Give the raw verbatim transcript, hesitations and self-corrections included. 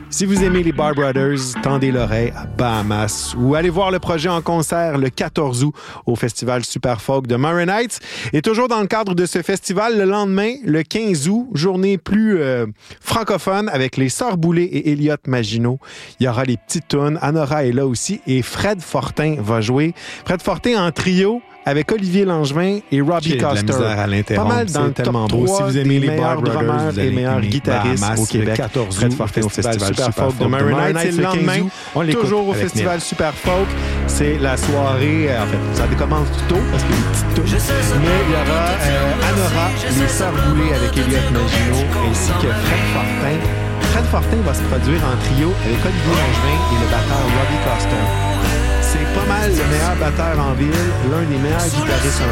Si vous aimez les Bar Brothers, tendez l'oreille à Bahamas ou allez voir le projet en concert le quatorze août au Festival Super Folk de Murray Heights. Et toujours dans le cadre de ce festival, le lendemain, le quinze août, journée plus euh, francophone avec les Sœurs Boulay et Elliot Maginot. Il y aura les petites tunes. Anora est là aussi et Fred Fortin va jouer. Fred Fortin en trio avec Olivier Langevin et Robbie Coster. Pas mal dans le top trois si vous aimez les Bar Brothers et meilleurs guitaristes au Québec. quatorze Fred Fortin au Festival Super Folk de Murray Heights. Le lendemain, toujours au Festival Super Folk. C'est la soirée, euh, en fait, ça commence tout tôt parce qu'il y a des petites touches. Mais il y aura euh, Anora, les Sœurs Boulay avec Elliot Maginot ainsi que Fred Fortin. Fred Fortin va se produire en trio avec Olivier Langevin et le batteur Robbie Coster. C'est pas mal le meilleur batteur en ville, l'un des meilleurs guitaristes en